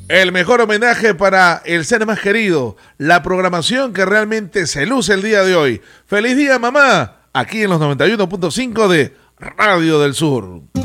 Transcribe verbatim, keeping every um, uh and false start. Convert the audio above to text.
El mejor homenaje para el ser más querido, la programación que realmente se luce el día de hoy. ¡Feliz día, mamá! Aquí en los noventa y uno punto cinco de Radio del Sur.